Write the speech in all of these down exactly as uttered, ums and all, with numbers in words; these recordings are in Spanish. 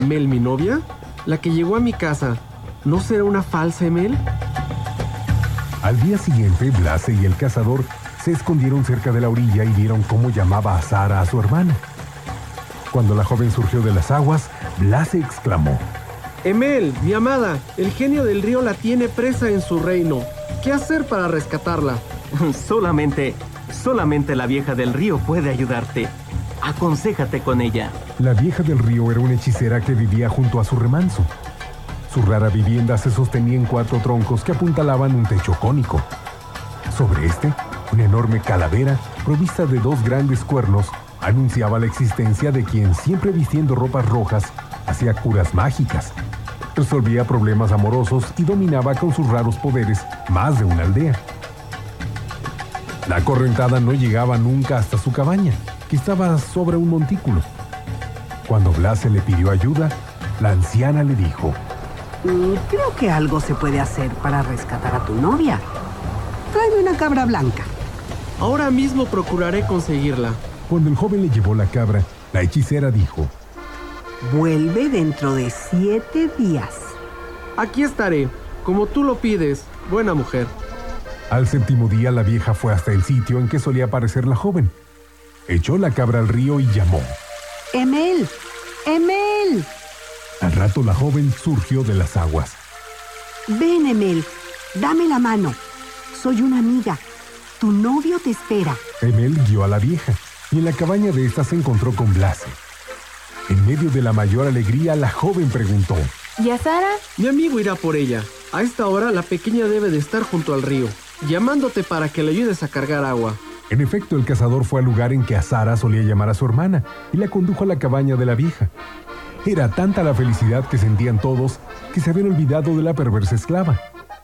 ¿Mel, mi novia? ¿La que llegó a mi casa? ¿No será una falsa Mel? Al día siguiente, Blase y el cazador se escondieron cerca de la orilla y vieron cómo llamaba a Sara a su hermana. Cuando la joven surgió de las aguas, Blase exclamó: Emel, mi amada, el genio del río la tiene presa en su reino. ¿Qué hacer para rescatarla? Solamente, solamente la vieja del río puede ayudarte. Aconséjate con ella. La vieja del río era una hechicera que vivía junto a su remanso. Su rara vivienda se sostenía en cuatro troncos que apuntalaban un techo cónico. Sobre este, una enorme calavera, provista de dos grandes cuernos, anunciaba la existencia de quien, siempre vistiendo ropas rojas, hacía curas mágicas, resolvía problemas amorosos y dominaba con sus raros poderes más de una aldea. La acorrentada no llegaba nunca hasta su cabaña, que estaba sobre un montículo. Cuando Blase le pidió ayuda, la anciana le dijo: Mm, creo que algo se puede hacer para rescatar a tu novia. Tráeme una cabra blanca. Ahora mismo procuraré conseguirla. Cuando el joven le llevó la cabra, la hechicera dijo: Vuelve dentro de siete días. Aquí estaré, como tú lo pides, buena mujer. Al séptimo día, la vieja fue hasta el sitio en que solía aparecer la joven. Echó la cabra al río y llamó: ¡Emel! ¡Emel! Al rato la joven surgió de las aguas. Ven, Emel, dame la mano. Soy una amiga. Tu novio te espera. Emel guió a la vieja, y en la cabaña de ésta se encontró con Blase. En medio de la mayor alegría, la joven preguntó: ¿Y a Sara? Mi amigo irá por ella. A esta hora la pequeña debe de estar junto al río, llamándote para que le ayudes a cargar agua. En efecto, el cazador fue al lugar en que a Sara solía llamar a su hermana y la condujo a la cabaña de la vieja. Era tanta la felicidad que sentían todos que se habían olvidado de la perversa esclava.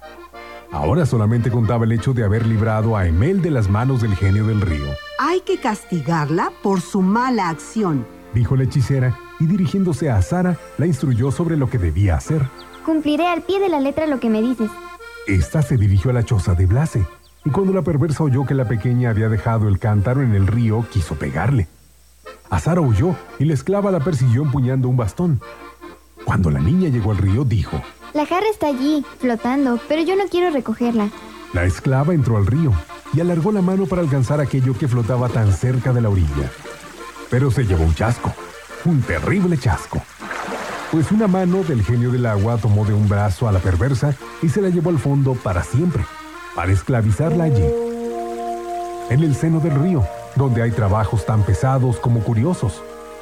Ahora solamente contaba el hecho de haber librado a Emel de las manos del genio del río. Hay que castigarla por su mala acción, dijo la hechicera, y dirigiéndose a Sara, la instruyó sobre lo que debía hacer. Cumpliré al pie de la letra lo que me dices. Esta se dirigió a la choza de Blase, y cuando la perversa oyó que la pequeña había dejado el cántaro en el río, quiso pegarle. A Sara huyó y la esclava la persiguió empuñando un bastón. Cuando la niña llegó al río, dijo: La jarra está allí, flotando, pero yo no quiero recogerla. La esclava entró al río y alargó la mano para alcanzar aquello que flotaba tan cerca de la orilla. Pero se llevó un chasco, un terrible chasco. Pues una mano del genio del agua tomó de un brazo a la perversa y se la llevó al fondo para siempre, para esclavizarla allí. En el seno del río, donde hay trabajos tan pesados como curiosos.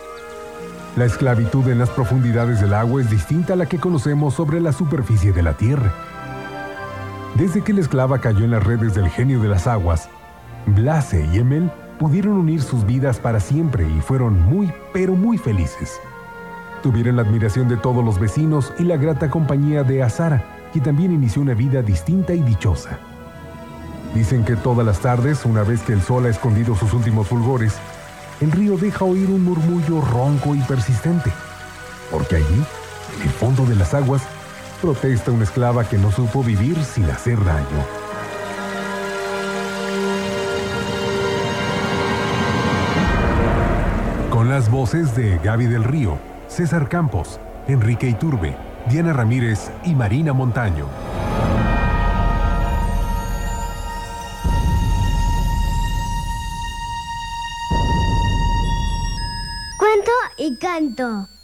La esclavitud en las profundidades del agua es distinta a la que conocemos sobre la superficie de la tierra. Desde que la esclava cayó en las redes del genio de las aguas, Blase y Emel pudieron unir sus vidas para siempre y fueron muy, pero muy felices. Tuvieron la admiración de todos los vecinos y la grata compañía de Sara, que también inició una vida distinta y dichosa. Dicen que todas las tardes, una vez que el sol ha escondido sus últimos fulgores, el río deja oír un murmullo ronco y persistente, porque allí, en el fondo de las aguas, protesta una esclava que no supo vivir sin hacer daño. Con las voces de Gaby del Río, César Campos, Enrique Iturbe, Diana Ramírez y Marina Montaño. Cuento y canto.